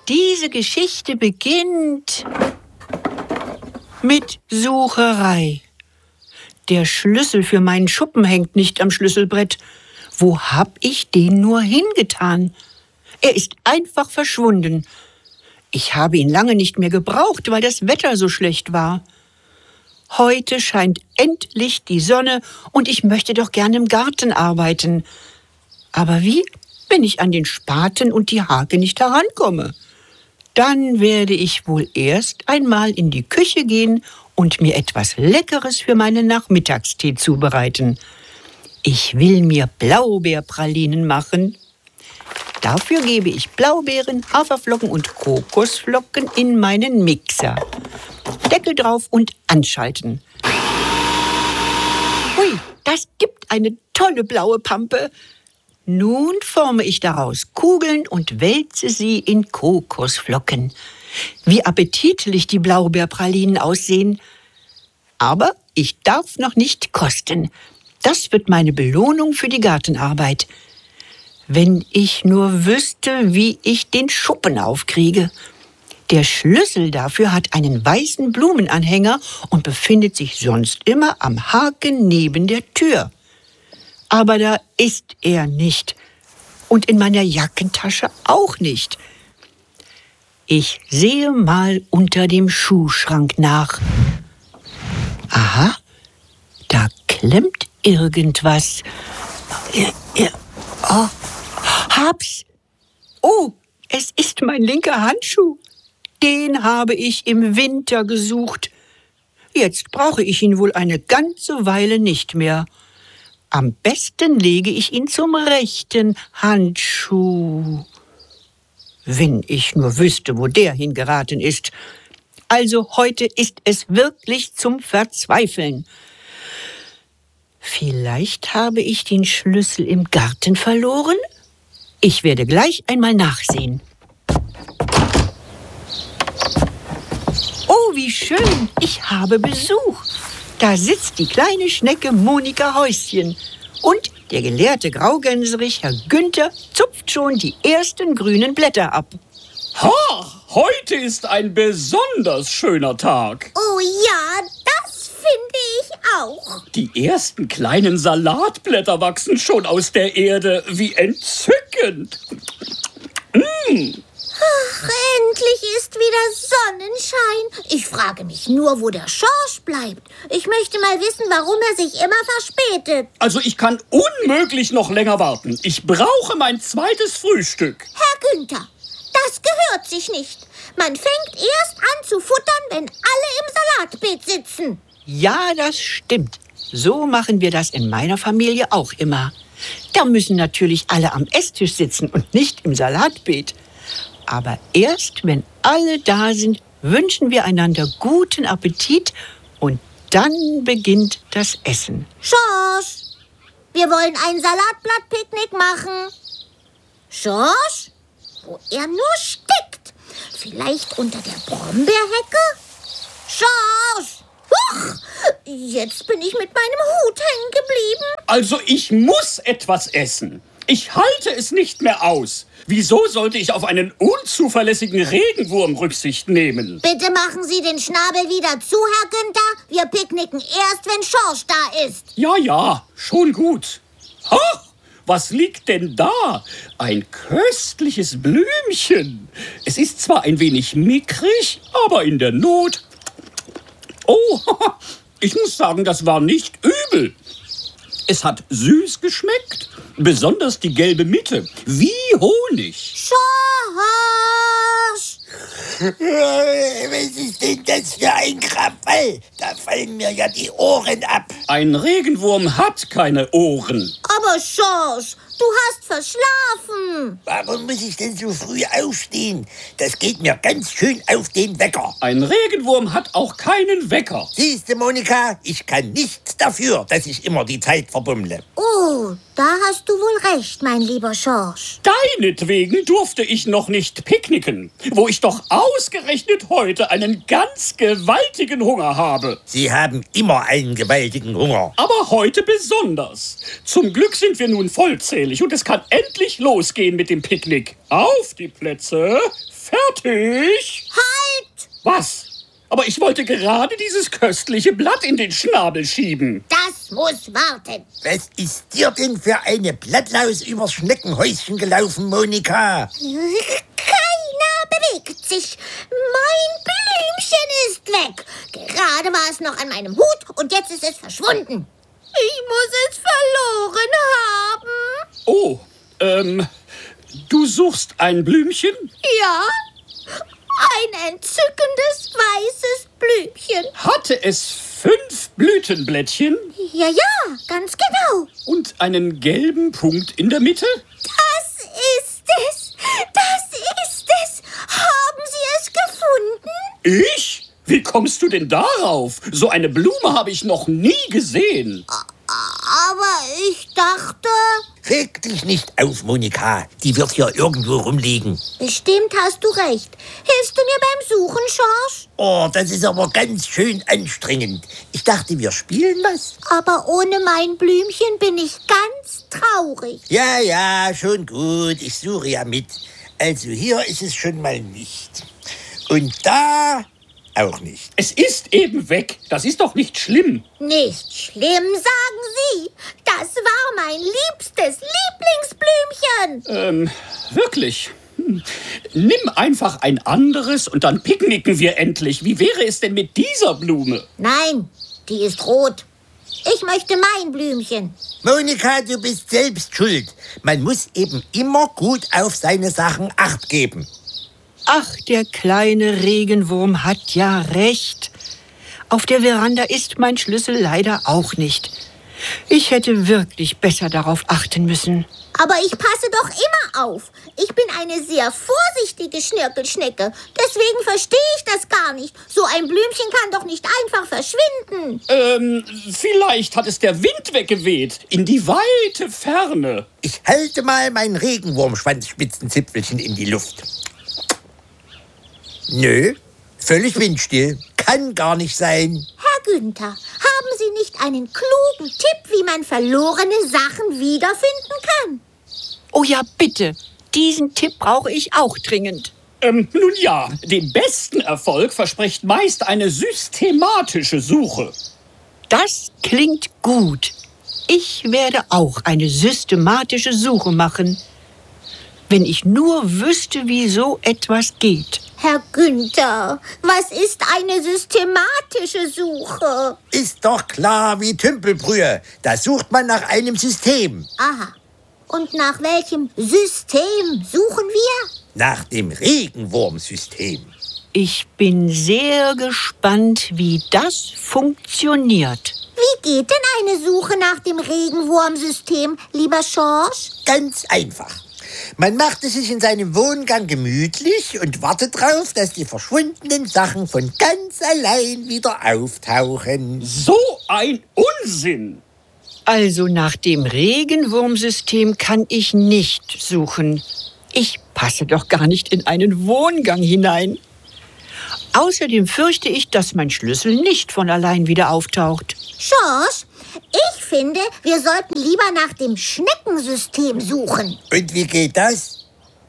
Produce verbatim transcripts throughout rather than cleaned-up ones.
Diese Geschichte beginnt mit Sucherei. Der Schlüssel für meinen Schuppen hängt nicht am Schlüsselbrett. Wo hab ich den nur hingetan? Er ist einfach verschwunden. Ich habe ihn lange nicht mehr gebraucht, weil das Wetter so schlecht war. Heute scheint endlich die Sonne und ich möchte doch gerne im Garten arbeiten. Aber wie, wenn ich an den Spaten und die Hake nicht herankomme? Dann werde ich wohl erst einmal in die Küche gehen und mir etwas Leckeres für meinen Nachmittagstee zubereiten. Ich will mir Blaubeerpralinen machen. Dafür gebe ich Blaubeeren, Haferflocken und Kokosflocken in meinen Mixer. Deckel drauf und anschalten. Hui, das gibt eine tolle blaue Pampe. Nun forme ich daraus Kugeln und wälze sie in Kokosflocken. Wie appetitlich die Blaubeerpralinen aussehen. Aber ich darf noch nicht kosten. Das wird meine Belohnung für die Gartenarbeit. Wenn ich nur wüsste, wie ich den Schuppen aufkriege. Der Schlüssel dafür hat einen weißen Blumenanhänger und befindet sich sonst immer am Haken neben der Tür. Aber da ist er nicht. Und in meiner Jackentasche auch nicht. Ich sehe mal unter dem Schuhschrank nach. Aha, da klemmt irgendwas. Oh, hab's. Oh, es ist mein linker Handschuh. Den habe ich im Winter gesucht. Jetzt brauche ich ihn wohl eine ganze Weile nicht mehr. Am besten lege ich ihn zum rechten Handschuh. Wenn ich nur wüsste, wo der hingeraten ist. Also heute ist es wirklich zum Verzweifeln. Vielleicht habe ich den Schlüssel im Garten verloren? Ich werde gleich einmal nachsehen. Oh, wie schön! Ich habe Besuch. Da sitzt die kleine Schnecke Monika Häuschen. Und der gelehrte Graugänserich, Herr Günther, zupft schon die ersten grünen Blätter ab. Ha! Heute ist ein besonders schöner Tag. Oh ja, das finde ich auch. Die ersten kleinen Salatblätter wachsen schon aus der Erde. Wie entzückend. Mmh. Ach, endlich ist wieder Sonnenschein. Ich frage mich nur, wo der Schorsch bleibt. Ich möchte mal wissen, warum er sich immer verspätet. Also ich kann unmöglich noch länger warten. Ich brauche mein zweites Frühstück. Herr Günther, das gehört sich nicht. Man fängt erst an zu futtern, wenn alle im Salatbeet sitzen. Ja, das stimmt. So machen wir das in meiner Familie auch immer. Da müssen natürlich alle am Esstisch sitzen und nicht im Salatbeet. Aber erst, wenn alle da sind, wünschen wir einander guten Appetit und dann beginnt das Essen. Schorsch, wir wollen ein Salatblattpicknick machen. Schorsch, wo er nur steckt. Vielleicht unter der Brombeerhecke? Schorsch! Huch! Jetzt bin ich mit meinem Hut hängen geblieben. Also ich muss etwas essen. Ich halte es nicht mehr aus. Wieso sollte ich auf einen unzuverlässigen Regenwurm Rücksicht nehmen? Bitte machen Sie den Schnabel wieder zu, Herr Günther. Wir picknicken erst, wenn Schorsch da ist. Ja, ja, schon gut. Ha! Was liegt denn da? Ein köstliches Blümchen. Es ist zwar ein wenig mickrig, aber in der Not. Oh, ich muss sagen, das war nicht übel. Es hat süß geschmeckt, besonders die gelbe Mitte, wie Honig. Schorsch! Was ist denn das für ein Krawall? Da fallen mir ja die Ohren ab. Ein Regenwurm hat keine Ohren. Aber Schorsch, du hast verschlafen. Warum muss ich denn so früh aufstehen? Das geht mir ganz schön auf den Wecker. Ein Regenwurm hat auch keinen Wecker. Siehste, Monika, ich kann nichts dafür, dass ich immer die Zeit verbummle. Oh, da hast du wohl recht, mein lieber Schorsch. Deinetwegen durfte ich noch nicht picknicken, wo ich doch ausgerechnet heute einen ganz gewaltigen Hunger habe. Sie haben immer einen gewaltigen Hunger. Aber heute besonders. Zum Glück sind wir nun vollzählig und es kann endlich losgehen mit dem Picknick. Auf die Plätze, fertig? Halt! Was? Aber ich wollte gerade dieses köstliche Blatt in den Schnabel schieben. Das muss warten. Was ist dir denn für eine Blattlaus übers Schneckenhäuschen gelaufen, Monika? Keiner bewegt sich. Mein Blümchen ist weg. Gerade war es noch an meinem Hut und jetzt ist es verschwunden. Ich muss es verloren haben. Oh, ähm, du suchst ein Blümchen? Ja, ein entzückendes weißes Blümchen. Hatte es fünf Blütenblättchen Ja, ja, ganz genau. und einen gelben Punkt in der Mitte? Das ist es. Das ist es. Haben Sie es gefunden? Ich? Wie kommst du denn darauf? So eine Blume habe ich noch nie gesehen. Aber ich dachte... Reg dich nicht auf, Monika. Die wird hier irgendwo rumliegen. Bestimmt hast du recht. Hilfst du mir beim Suchen, Schorsch? Oh, das ist aber ganz schön anstrengend. Ich dachte, wir spielen was. Aber ohne mein Blümchen bin ich ganz traurig. Ja, ja, schon gut. Ich suche ja mit. Also hier ist es schon mal nicht. Und da auch nicht. Es ist eben weg. Das ist doch nicht schlimm. Nicht schlimm, sagen Sie. Das war mein liebstes Lieblingsblümchen. Ähm, wirklich. Hm. Nimm einfach ein anderes und dann picknicken wir endlich. Wie wäre es denn mit dieser Blume? Nein, die ist rot. Ich möchte mein Blümchen. Monika, du bist selbst schuld. Man muss eben immer gut auf seine Sachen Acht geben. Ach, der kleine Regenwurm hat ja recht. Auf der Veranda ist mein Schlüssel leider auch nicht. Ich hätte wirklich besser darauf achten müssen. Aber ich passe doch immer auf. Ich bin eine sehr vorsichtige Schnirkelschnecke. Deswegen verstehe ich das gar nicht. So ein Blümchen kann doch nicht einfach verschwinden. Ähm, vielleicht hat es der Wind weggeweht. In die weite Ferne. Ich halte mal mein Regenwurmschwanzspitzenzipfelchen in die Luft. Nö, völlig windstill. Kann gar nicht sein. Herr Günther, haben Sie nicht einen klugen Tipp, wie man verlorene Sachen wiederfinden kann? Oh ja, bitte. Diesen Tipp brauche ich auch dringend. Ähm, nun ja, den besten Erfolg verspricht meist eine systematische Suche. Das klingt gut. Ich werde auch eine systematische Suche machen. Wenn ich nur wüsste, wie so etwas geht. Herr Günther, was ist eine systematische Suche? Ist doch klar wie Tümpelbrühe. Da sucht man nach einem System. Aha. Und nach welchem System suchen wir? Nach dem Regenwurmsystem. Ich bin sehr gespannt, wie das funktioniert. Wie geht denn eine Suche nach dem Regenwurmsystem, lieber Schorsch? Ganz einfach. Man macht es sich in seinem Wohngang gemütlich und wartet darauf, dass die verschwundenen Sachen von ganz allein wieder auftauchen. So ein Unsinn! Also nach dem Regenwurmsystem kann ich nicht suchen. Ich passe doch gar nicht in einen Wohngang hinein. Außerdem fürchte ich, dass mein Schlüssel nicht von allein wieder auftaucht. Schorsch, ich finde, wir sollten lieber nach dem Schneckensystem suchen. Und wie geht das?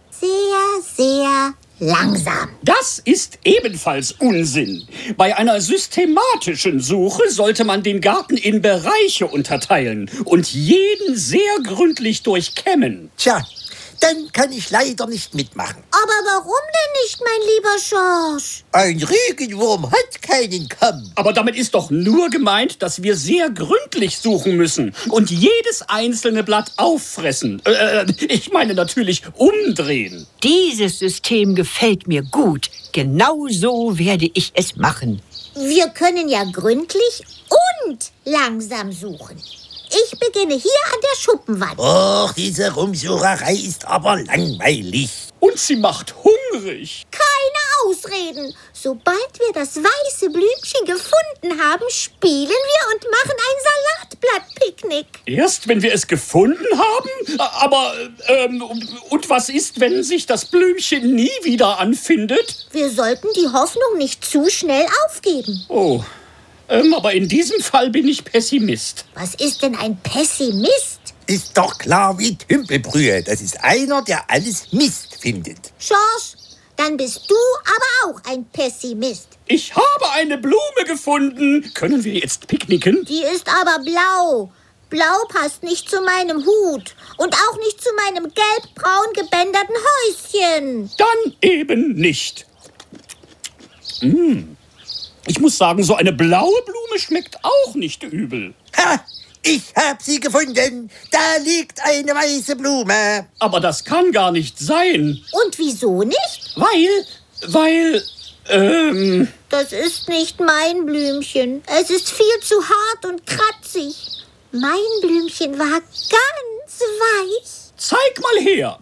Sehr, sehr langsam. Das ist ebenfalls Unsinn. Bei einer systematischen Suche sollte man den Garten in Bereiche unterteilen und jeden sehr gründlich durchkämmen. Tja, dann kann ich leider nicht mitmachen. Aber warum denn nicht, mein lieber Schorsch? Ein Regenwurm hat keinen Kamm. Aber damit ist doch nur gemeint, dass wir sehr gründlich suchen müssen und jedes einzelne Blatt auffressen. Äh, ich meine natürlich umdrehen. Dieses System gefällt mir gut. Genau so werde ich es machen. Wir können ja gründlich und langsam suchen. Ich beginne hier an der Schuppenwand. Och, diese Rumsucherei ist aber langweilig. Und sie macht hungrig. Keine Ausreden. Sobald wir das weiße Blümchen gefunden haben, spielen wir und machen ein Salatblattpicknick. Erst, wenn wir es gefunden haben? Aber, ähm, und was ist, wenn sich das Blümchen nie wieder anfindet? Wir sollten die Hoffnung nicht zu schnell aufgeben. Oh, ähm, aber in diesem Fall bin ich Pessimist. Was ist denn ein Pessimist? Ist doch klar wie Tümpelbrühe. Das ist einer, der alles Mist findet. Schorsch, Dann bist du aber auch ein Pessimist. Ich habe eine Blume gefunden. Können wir jetzt picknicken? Die ist aber blau. Blau passt nicht zu meinem Hut und auch nicht zu meinem gelb-braun gebänderten Häuschen. Dann eben nicht. Mm. Ich muss sagen, so eine blaue Blume schmeckt auch nicht übel. Ha! Ich hab sie gefunden. Da liegt eine weiße Blume. Aber das kann gar nicht sein. Und wieso nicht? Weil, weil, ähm... Das ist nicht mein Blümchen. Es ist viel zu hart und kratzig. Mein Blümchen war ganz weich. Zeig mal her.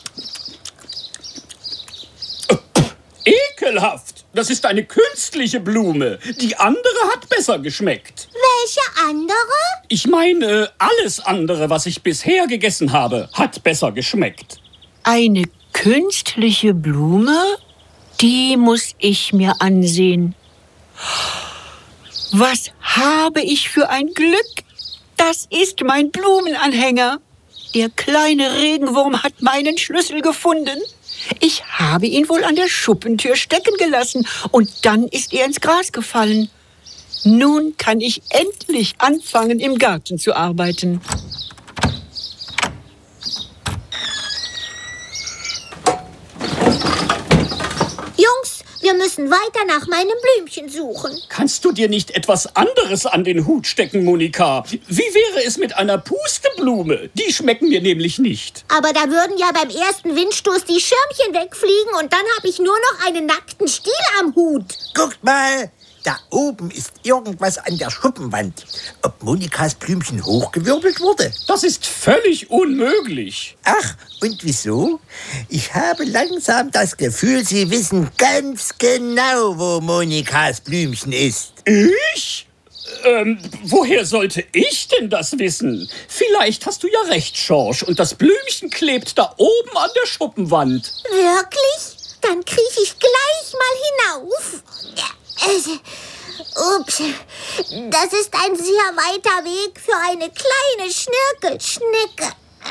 Äh, pff, ekelhaft. Das ist eine künstliche Blume. Die andere hat besser geschmeckt. Welche andere? Ich meine, alles andere, was ich bisher gegessen habe, hat besser geschmeckt. Eine künstliche Blume? Die muss ich mir ansehen. Was habe ich für ein Glück? Das ist mein Blumenanhänger. Der kleine Regenwurm hat meinen Schlüssel gefunden. Ich habe ihn wohl an der Schuppentür stecken gelassen und dann ist er ins Gras gefallen. Nun kann ich endlich anfangen, im Garten zu arbeiten. Jungs, wir müssen weiter nach meinem Blümchen suchen. Kannst du dir nicht etwas anderes an den Hut stecken, Monika? Wie wäre es mit einer Pusteblume? Die schmecken mir nämlich nicht. Aber da würden ja beim ersten Windstoß die Schirmchen wegfliegen und dann habe ich nur noch einen nackten Stiel am Hut. Guckt mal, da oben ist irgendwas an der Schuppenwand. Ob Monikas Blümchen hochgewirbelt wurde? Das ist völlig unmöglich. Ach, und wieso? Ich habe langsam das Gefühl, Sie wissen ganz genau, wo Monikas Blümchen ist. Ich? Ähm, woher sollte ich denn das wissen? Vielleicht hast du ja recht, Schorsch, und das Blümchen klebt da oben an der Schuppenwand. Wirklich? Dann krieche ich gleich mal hinauf. Ups, das ist ein sehr weiter Weg für eine kleine Schnirkelschnecke.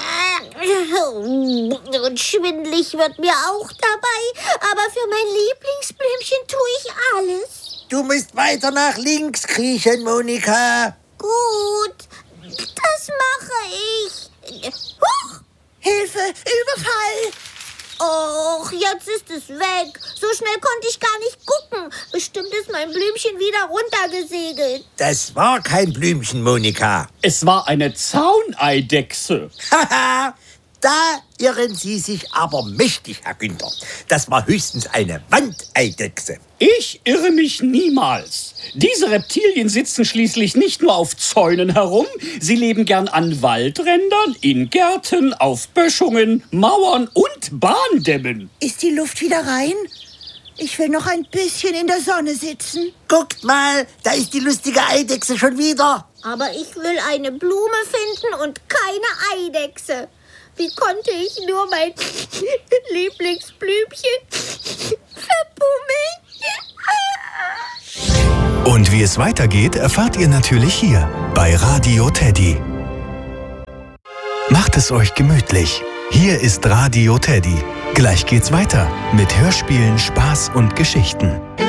Und schwindelig wird mir auch dabei, aber für mein Lieblingsblümchen tue ich alles. Du musst weiter nach links kriechen, Monika. Gut, das mache ich. Huch! Hilfe, Überfall! Och, jetzt ist es weg. So schnell konnte ich gar nicht gucken. Bestimmt ist mein Blümchen wieder runtergesegelt. Das war kein Blümchen, Monika. Es war eine Zauneidechse. Haha, da irren Sie sich aber mächtig, Herr Günther. Das war höchstens eine Wandeidechse. Ich irre mich niemals. Diese Reptilien sitzen schließlich nicht nur auf Zäunen herum, sie leben gern an Waldrändern, in Gärten, auf Böschungen, Mauern und Bahndämmen. Ist die Luft wieder rein? Ich will noch ein bisschen in der Sonne sitzen. Guckt mal, da ist die lustige Eidechse schon wieder. Aber ich will eine Blume finden und keine Eidechse. Wie konnte ich nur mein Lieblingsblümchen verbummeln? Und wie es weitergeht, erfahrt ihr natürlich hier bei Radio Teddy. Macht es euch gemütlich. Hier ist Radio Teddy. Gleich geht's weiter mit Hörspielen, Spaß und Geschichten.